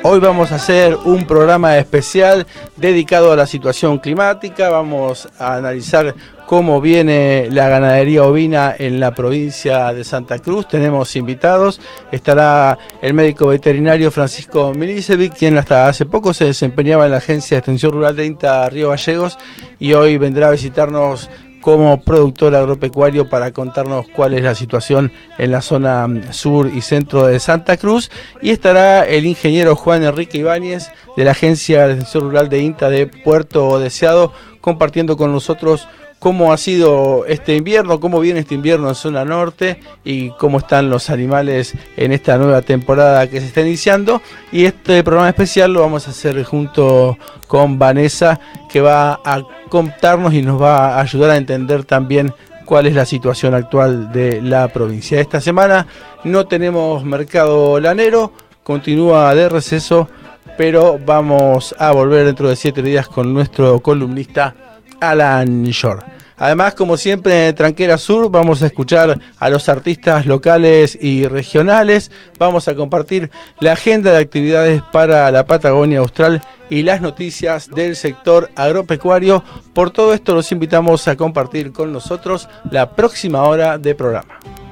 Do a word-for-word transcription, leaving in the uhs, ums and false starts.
Hoy vamos a hacer un programa especial dedicado a la situación climática. Vamos a analizar cómo viene la ganadería ovina en la provincia de Santa Cruz. Tenemos invitados. Estará el médico veterinario Francisco Milicevic, quien hasta hace poco se desempeñaba en la Agencia de Extensión Rural de INTA Río Gallegos y hoy vendrá a visitarnos como productor agropecuario para contarnos cuál es la situación en la zona sur y centro de Santa Cruz. Y estará el ingeniero Juan Enrique Ibáñez de la Agencia de Extensión Rural de INTA de Puerto Deseado, compartiendo con nosotros cómo ha sido este invierno, cómo viene este invierno en zona norte y cómo están los animales en esta nueva temporada que se está iniciando. Y este programa especial lo vamos a hacer junto con Vanessa, que va a contarnos y nos va a ayudar a entender también cuál es la situación actual de la provincia. Esta semana no tenemos mercado lanero, continúa de receso, pero vamos a volver dentro de siete días con nuestro columnista Alan Shore. Además, como siempre, en Tranquera Sur vamos a escuchar a los artistas locales y regionales, vamos a compartir la agenda de actividades para la Patagonia Austral y las noticias del sector agropecuario. Por todo esto los invitamos a compartir con nosotros la próxima hora de programa.